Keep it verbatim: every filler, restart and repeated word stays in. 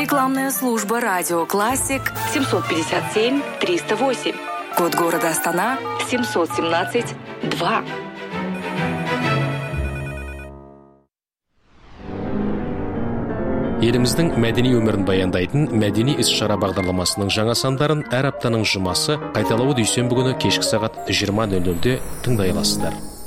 Рекламная служба «Радио Классик» семьсот пятьдесят семь триста восемь. Код города Астана семьсот семнадцать два. Еліміздің мәдени өмірін баяндайтын мәдени іс-шара бағдарламасының жаңа сандарын әр аптаның жұмасы қайталауы дүйсенбі күні кешкі сағат жиырма нөл нөлде тыңдай аласыздар.